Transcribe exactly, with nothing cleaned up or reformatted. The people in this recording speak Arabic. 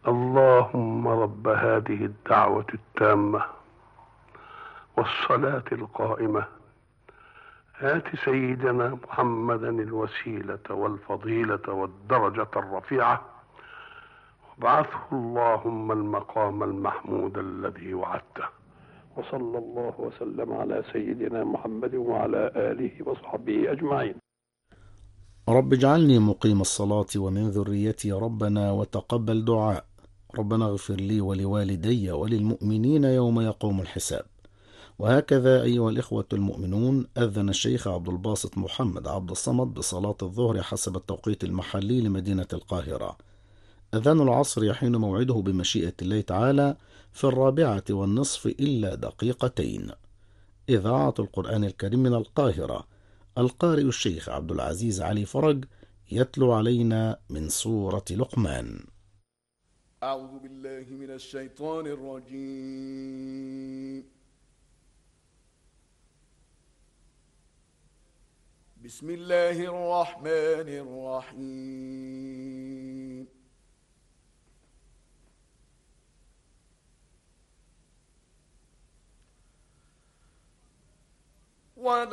اللهم رب هذه الدعوة التامة والصلاة القائمة آت سيدنا محمدا الوسيلة والفضيلة والدرجة الرفيعة وابعثه اللهم المقام المحمود الذي وعدته. وصلى الله وسلم على سيدنا محمد وعلى آله وصحبه أجمعين. رب اجعلني مقيم الصلاة ومن ذريتي ربنا وتقبل دعاء. ربنا اغفر لي ولوالدي وللمؤمنين يوم يقوم الحساب. وهكذا أيها الإخوة المؤمنون، أذن الشيخ عبد الباسط محمد عبد الصمد بصلاة الظهر حسب التوقيت المحلي لمدينة القاهرة. أذان العصر يحين موعده بمشيئة الله تعالى في الرابعة والنصف إلا دقيقتين. إذاعة القرآن الكريم من القاهرة، القارئ الشيخ عبد العزيز علي فرج يتلو علينا من سورة لقمان. أعوذ بالله من الشيطان الرجيم. بسم الله الرحمن الرحيم. ولا